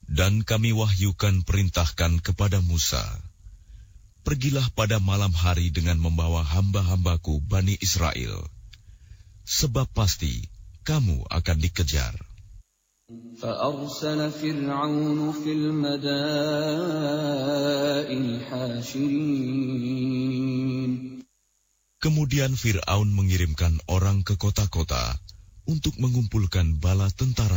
Dan kami wahyukan perintahkan kepada Musa, pergilah pada malam hari dengan membawa hamba-hambaku Bani Israel, sebab pasti kamu akan dikejar. فأرسل فرعون في المدائن حاشرين. Kemudian Fir'aun mengirimkan orang ke kota-kota untuk mengumpulkan bala tentara